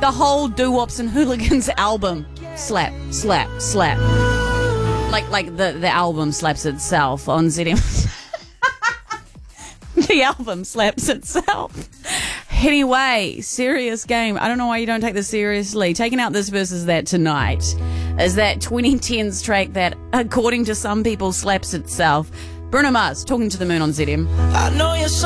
The whole Doo-Wops and Hooligans album. Slap, slap, slap. Like the album slaps itself on ZM. The album slaps itself. Anyway, serious game. I don't know why you don't take this seriously. Taking out this versus that tonight is that 2010s track that, according to some people, slaps itself. Bruno Mars, Talking to the Moon on ZM. I know you're